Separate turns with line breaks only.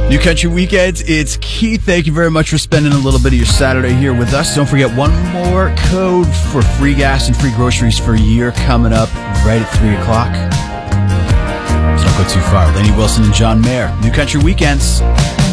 New Country Weekends, it's Keith. Thank you very much for spending a little bit of your Saturday here with us. Don't forget one more code for free gas and free groceries for a year coming up right at 3 o'clock. So don't go too far. Lainey Wilson and John Mayer. New Country Weekends.